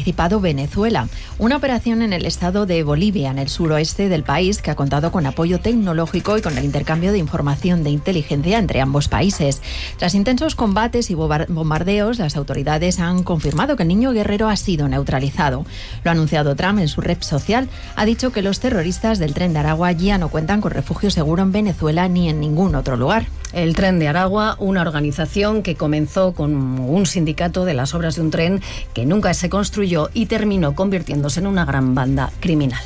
participado Venezuela. Una operación en el estado de Bolivia, en el suroeste del país, que ha contado con apoyo tecnológico y con el intercambio de información de inteligencia entre ambos países. Tras intensos combates y bombardeos, las autoridades han confirmado que el niño guerrero ha sido neutralizado. Lo ha anunciado Trump en su red social. Ha dicho que los terroristas del Tren de Aragua ya no cuentan con refugio seguro en Venezuela ni en ningún otro lugar. El Tren de Aragua, una organización que comenzó con un sindicato de las obras de un tren que nunca se construyó y terminó convirtiéndose en una gran banda criminal.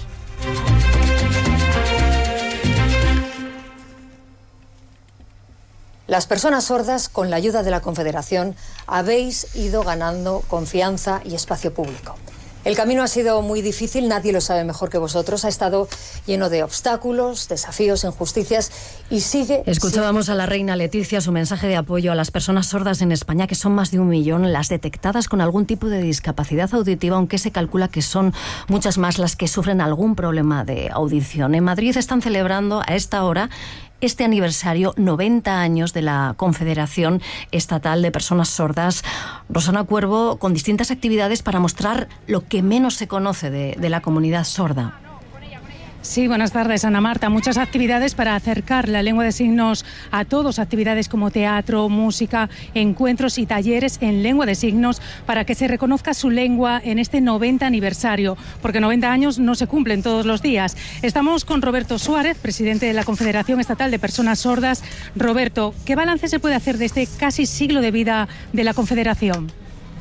Las personas sordas, con la ayuda de la Confederación, habéis ido ganando confianza y espacio público. El camino ha sido muy difícil, nadie lo sabe mejor que vosotros. Ha estado lleno de obstáculos, desafíos, injusticias y sigue... Escuchábamos a la reina Leticia su mensaje de apoyo a las personas sordas en España, que son más de 1 millón, las detectadas con algún tipo de discapacidad auditiva, aunque se calcula que son muchas más las que sufren algún problema de audición. En Madrid están celebrando a esta hora este aniversario, 90 años de la Confederación Estatal de Personas Sordas. Rosana Cuervo, con distintas actividades para mostrar lo que menos se conoce de la comunidad sorda. Sí, buenas tardes, Ana Marta. Muchas actividades para acercar la lengua de signos a todos. Actividades como teatro, música, encuentros y talleres en lengua de signos para que se reconozca su lengua en este 90 aniversario, porque 90 años no se cumplen todos los días. Estamos con Roberto Suárez, presidente de la Confederación Estatal de Personas Sordas. Roberto, ¿qué balance se puede hacer de este casi siglo de vida de la Confederación?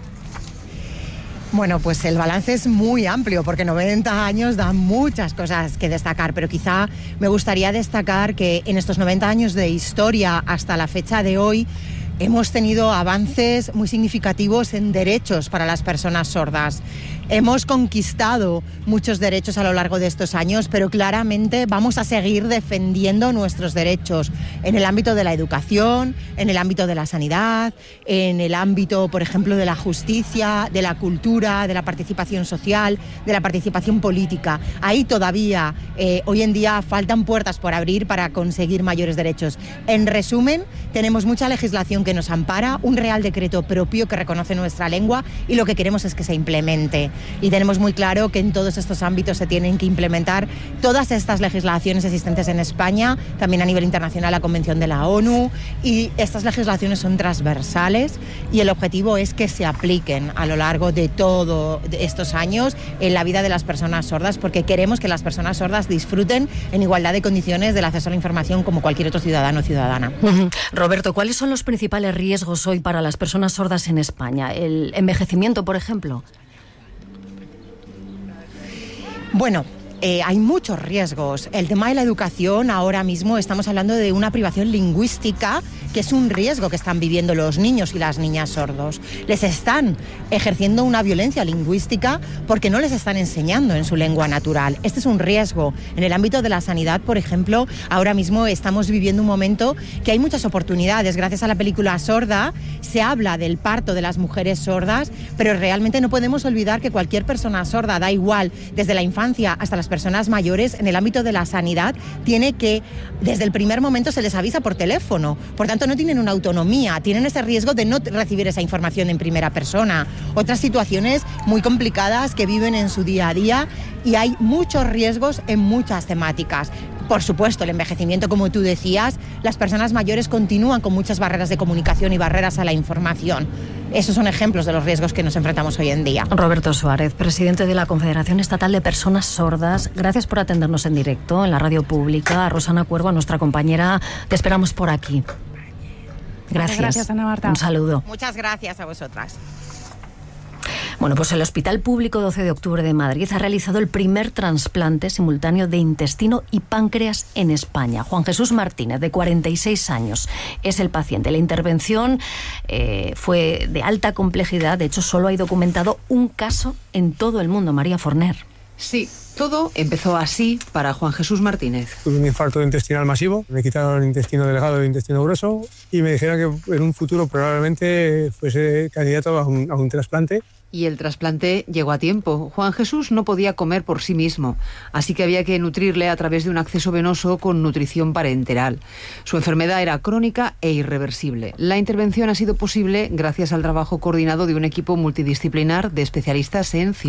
Bueno, pues el balance es muy amplio porque 90 años dan muchas cosas que destacar, pero quizá me gustaría destacar que en estos 90 años de historia hasta la fecha de hoy hemos tenido avances muy significativos en derechos para las personas sordas. Hemos conquistado muchos derechos a lo largo de estos años, pero claramente vamos a seguir defendiendo nuestros derechos en el ámbito de la educación, en el ámbito de la sanidad, en el ámbito, por ejemplo, de la justicia, de la cultura, de la participación social, de la participación política. Ahí todavía, hoy en día, faltan puertas por abrir para conseguir mayores derechos. En resumen, tenemos mucha legislación que nos ampara, un Real Decreto propio que reconoce nuestra lengua y lo que queremos es que se implemente. Y tenemos muy claro que en todos estos ámbitos se tienen que implementar todas estas legislaciones existentes en España, también a nivel internacional la Convención de la ONU, y estas legislaciones son transversales y el objetivo es que se apliquen a lo largo de todos estos años en la vida de las personas sordas, porque queremos que las personas sordas disfruten en igualdad de condiciones del acceso a la información como cualquier otro ciudadano o ciudadana. Roberto, ¿cuáles son los principales riesgos hoy para las personas sordas en España? ¿El envejecimiento, por ejemplo? Bueno, hay muchos riesgos. El tema de la educación, ahora mismo estamos hablando de una privación lingüística, que es un riesgo que están viviendo los niños y las niñas sordos. Les están ejerciendo una violencia lingüística porque no les están enseñando en su lengua natural. Este es un riesgo. En el ámbito de la sanidad, por ejemplo, ahora mismo estamos viviendo un momento que hay muchas oportunidades. Gracias a la película Sorda se habla del parto de las mujeres sordas, pero realmente no podemos olvidar que cualquier persona sorda, da igual, desde la infancia hasta las personas mayores, en el ámbito de la sanidad, tiene que, desde el primer momento se les avisa por teléfono. Por tanto, no tienen una autonomía, tienen ese riesgo de no recibir esa información en primera persona. Otras situaciones muy complicadas que viven en su día a día, y hay muchos riesgos en muchas temáticas. Por supuesto, el envejecimiento, como tú decías, las personas mayores continúan con muchas barreras de comunicación y barreras a la información. Esos son ejemplos de los riesgos que nos enfrentamos hoy en día. Roberto Suárez, presidente de la Confederación Estatal de Personas Sordas, gracias por atendernos en directo en la radio pública. A Rosana Cuervo, a nuestra compañera, te esperamos por aquí. Gracias. Gracias, Ana Marta. Un saludo. Muchas gracias a vosotras. Bueno, pues el Hospital Público 12 de Octubre de Madrid ha realizado el primer trasplante simultáneo de intestino y páncreas en España. Juan Jesús Martínez, de 46 años, es el paciente. La intervención fue de alta complejidad. De hecho, solo hay documentado un caso en todo el mundo. María Forner. Sí, todo empezó así para Juan Jesús Martínez. Tuve un infarto intestinal masivo, me quitaron el intestino delgado y el intestino grueso y me dijeron que en un futuro probablemente fuese candidato a un trasplante. Y el trasplante llegó a tiempo. Juan Jesús no podía comer por sí mismo, así que había que nutrirle a través de un acceso venoso con nutrición parenteral. Su enfermedad era crónica e irreversible. La intervención ha sido posible gracias al trabajo coordinado de un equipo multidisciplinar de especialistas en